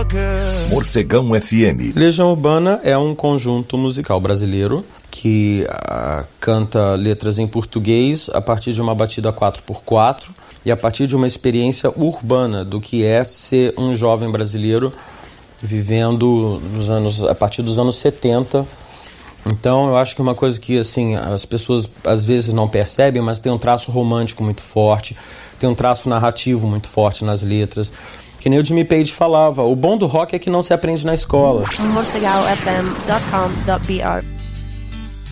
Morcegão FM. Legião Urbana é um conjunto musical brasileiro que canta letras em português a partir de uma batida 4x4 e a partir de uma experiência urbana do que é ser um jovem brasileiro vivendo a partir dos anos 70. Então eu acho que uma coisa que assim, as pessoas às vezes não percebem, mas tem um traço romântico muito forte, tem um traço narrativo muito forte nas letras. Que nem o Jimmy Page falava, o bom do rock é que não se aprende na escola. morcegalfm.com.br